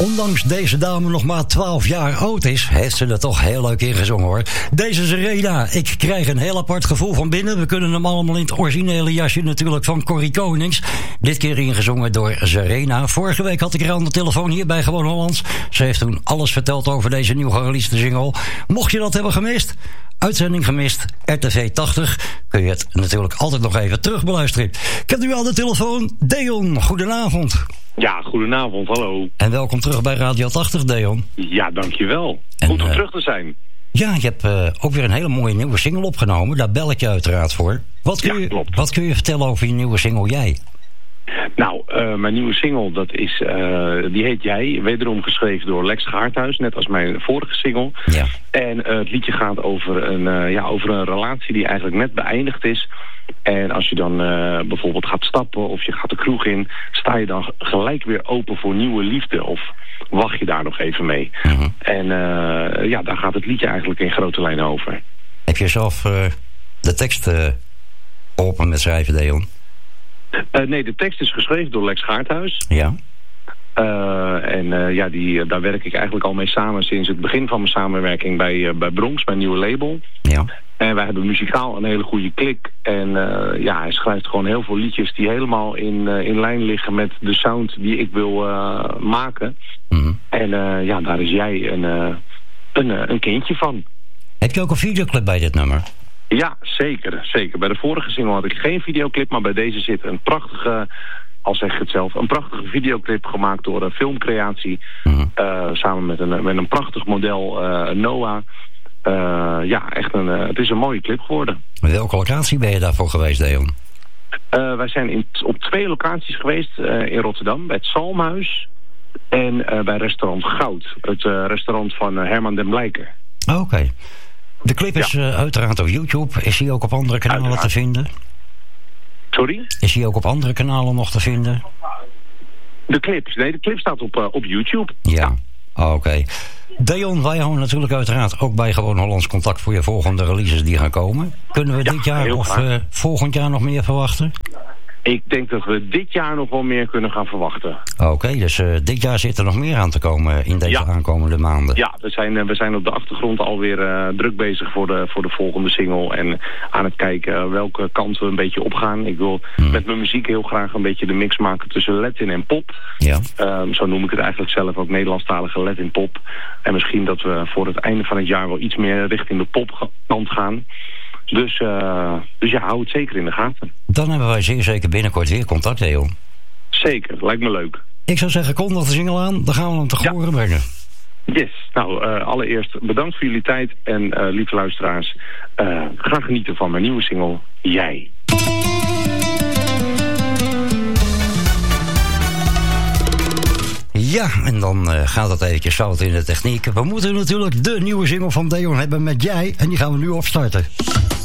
Ondanks deze dame nog maar 12 jaar oud is, heeft ze er toch heel leuk in gezongen, hoor. Deze Serena, ik krijg een heel apart gevoel van binnen. We kunnen hem allemaal in het originele jasje natuurlijk van Corrie Konings. Dit keer ingezongen door Serena. Vorige week had ik haar aan de telefoon hier bij Gewoon Hollands. Ze heeft toen alles verteld over deze nieuw gereleasede single. Mocht je dat hebben gemist, uitzending gemist, RTV 80, kun je het natuurlijk altijd nog even terugbeluisteren. Ik heb nu aan de telefoon Deon. Goedenavond. Ja, goedenavond, hallo. En welkom terug bij Radio 80, Deon. Ja, dankjewel. Goed om terug te zijn. Ja, je hebt ook weer een hele mooie nieuwe single opgenomen. Daar bel ik je uiteraard voor. Wat kun je vertellen over je nieuwe single Jij? Nou, mijn nieuwe single, die heet Jij. Wederom geschreven door Lex Gaarthuis, net als mijn vorige single. Ja. En het liedje gaat over een relatie die eigenlijk net beëindigd is. En als je dan bijvoorbeeld gaat stappen of je gaat de kroeg in, sta je dan gelijk weer open voor nieuwe liefde? Of wacht je daar nog even mee? Mm-hmm. En daar gaat het liedje eigenlijk in grote lijnen over. Heb je zelf de tekst geholpen met schrijven, Deon? Nee, de tekst is geschreven door Lex Gaarthuis. Ja. Daar werk ik eigenlijk al mee samen sinds het begin van mijn samenwerking bij Bronx, mijn nieuwe label. Ja. En wij hebben muzikaal een hele goede klik. En hij schrijft gewoon heel veel liedjes die helemaal in lijn liggen met de sound die ik wil maken. Mm-hmm. En daar is Jij een kindje van. Heb je ook een videoclip bij dit nummer? Ja, zeker. Bij de vorige single had ik geen videoclip, maar bij deze zit een prachtige, al zeg ik het zelf, een prachtige videoclip gemaakt door een filmcreatie. Mm-hmm. Samen met een prachtig model, Noah. Het is een mooie clip geworden. Welke locatie ben je daarvoor geweest, Deon? Wij zijn op 2 locaties geweest. In Rotterdam, bij het Zalmhuis. En bij restaurant Goud. Het restaurant van Herman den Blijker. Oké. De clip is uiteraard op YouTube. Is die ook op andere kanalen te vinden? Sorry? Is die ook op andere kanalen nog te vinden? De clip staat op YouTube. Ja. Oké. Deon, wij houden natuurlijk uiteraard ook bij Gewoon Hollands contact voor je volgende releases die gaan komen. Kunnen we dit jaar of volgend jaar nog meer verwachten? Ik denk dat we dit jaar nog wel meer kunnen gaan verwachten. Oké, dus dit jaar zit er nog meer aan te komen in deze aankomende maanden. Ja, we zijn op de achtergrond alweer druk bezig voor de volgende single. En aan het kijken welke kant we een beetje opgaan. Ik wil met mijn muziek heel graag een beetje de mix maken tussen Latin en pop. Ja. Zo noem ik het eigenlijk zelf ook, Nederlandstalige Latin pop. En misschien dat we voor het einde van het jaar wel iets meer richting de popkant gaan. Dus hou het zeker in de gaten. Dan hebben wij zeer zeker binnenkort weer contact, Deon. Zeker, lijkt me leuk. Ik zou zeggen, kondig de single aan, dan gaan we hem te horen brengen. Yes, nou, allereerst bedankt voor jullie tijd. En lieve luisteraars, ga genieten van mijn nieuwe single, Jij. Ja, en dan gaat het eventjes fout in de techniek. We moeten natuurlijk de nieuwe single van Deon hebben met Jij. En die gaan we nu opstarten.